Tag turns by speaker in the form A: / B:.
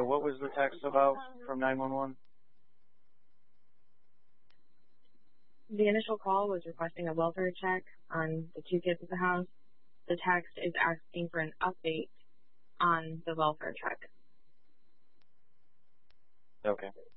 A: what was the text about from 911?
B: The initial call was requesting a welfare check on the 2 kids at the house. The text is asking for an update on the welfare check.
A: Okay.